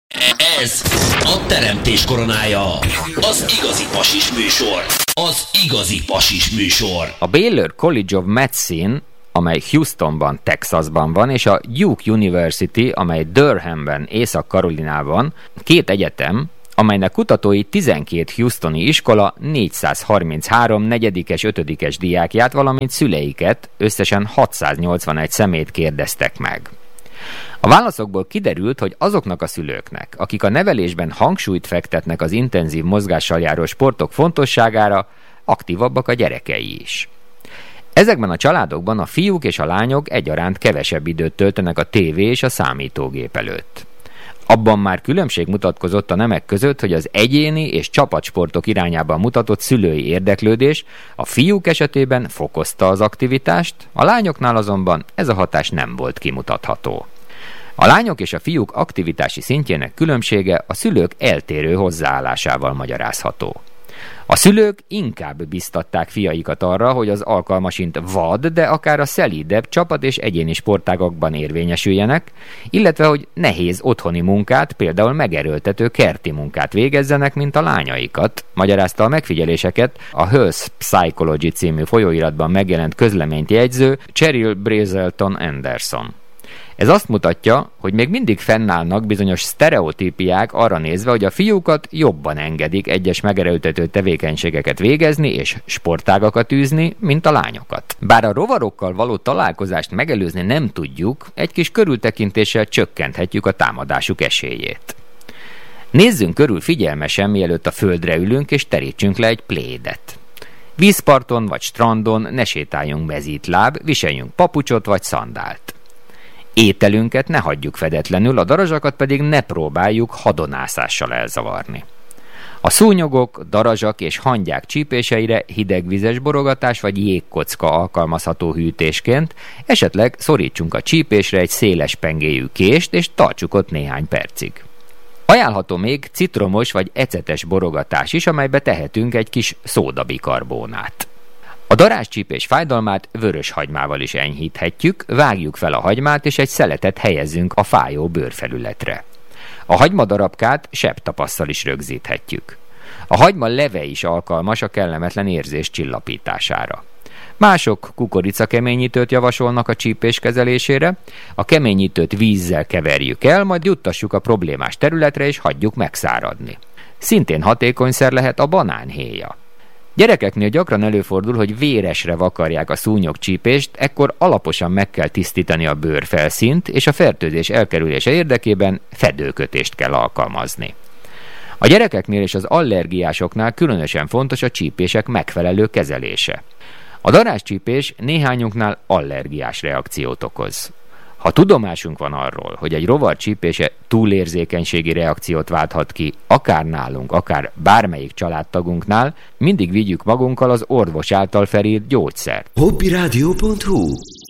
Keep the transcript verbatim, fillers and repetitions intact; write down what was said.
Ez a teremtés koronája. Az igazi pasis műsor. Az igazi pasis műsor. A Baylor College of Medicine, amely Houstonban, Texasban van, és a Duke University, amely Durhamben, Észak-Karolinában, két egyetem, amelynek kutatói tizenkét houstoni iskola négyszázharminchárom negyedikes, ötödikes diákját, valamint szüleiket, összesen hatszáznyolcvanegy személyt kérdeztek meg. A válaszokból kiderült, hogy azoknak a szülőknek, akik a nevelésben hangsúlyt fektetnek az intenzív mozgással járó sportok fontosságára, aktívabbak a gyerekei is. Ezekben a családokban a fiúk és a lányok egyaránt kevesebb időt töltenek a tévé és a számítógép előtt. Abban már különbség mutatkozott a nemek között, hogy az egyéni és csapatsportok irányában mutatott szülői érdeklődés a fiúk esetében fokozta az aktivitást, a lányoknál azonban ez a hatás nem volt kimutatható. A lányok és a fiúk aktivitási szintjének különbsége a szülők eltérő hozzáállásával magyarázható. A szülők inkább biztatták fiaikat arra, hogy az alkalmasint vad, de akár a szelídebb csapat- és egyéni sportágakban érvényesüljenek, illetve hogy nehéz otthoni munkát, például megerőltető kerti munkát végezzenek, mint a lányaikat, magyarázta a megfigyeléseket a Health Psychology című folyóiratban megjelent közleményt jegyző Cheryl Brazelton Anderson. Ez azt mutatja, hogy még mindig fennállnak bizonyos sztereotípiák arra nézve, hogy a fiúkat jobban engedik egyes megerőltető tevékenységeket végezni és sportágakat űzni, mint a lányokat. Bár a rovarokkal való találkozást megelőzni nem tudjuk, egy kis körültekintéssel csökkenthetjük a támadásuk esélyét. Nézzünk körül figyelmesen, mielőtt a földre ülünk, és terítsünk le egy plédet. Vízparton vagy strandon ne sétáljunk mezítláb, viseljünk papucsot vagy szandált. Ételünket ne hagyjuk fedetlenül, a darazsakat pedig ne próbáljuk hadonászással elzavarni. A szúnyogok, darazsak és hangyák csípéseire hidegvizes borogatás vagy jégkocka alkalmazható hűtésként, esetleg szorítsunk a csípésre egy széles pengéjű kést, és tartsuk ott néhány percig. Ajánlható még citromos vagy ecetes borogatás is, amelybe tehetünk egy kis szódabikarbónát. A darázscsípés fájdalmát vörös hagymával is enyhíthetjük, vágjuk fel a hagymát, és egy szeletet helyezzünk a fájó bőrfelületre. A hagymadarabkát sebtapasszal is rögzíthetjük. A hagyma leve is alkalmas a kellemetlen érzés csillapítására. Mások kukoricakeményítőt javasolnak a csípés kezelésére, a keményítőt vízzel keverjük el, majd juttassuk a problémás területre, és hagyjuk megszáradni. Szintén hatékonyszer lehet a banánhéja. Gyerekeknél gyakran előfordul, hogy véresre vakarják a szúnyogcsípést, ekkor alaposan meg kell tisztítani a bőrfelszínt, és a fertőzés elkerülése érdekében fedőkötést kell alkalmazni. A gyerekeknél és az allergiásoknál különösen fontos a csípések megfelelő kezelése. A darázscsípés néhányunknál allergiás reakciót okoz. Ha tudomásunk van arról, hogy egy rovar csípése túlérzékenységi reakciót válthat ki, akár nálunk, akár bármelyik családtagunknál, mindig vigyük magunkkal az orvos által felírt gyógyszert. hobbyradio pont hu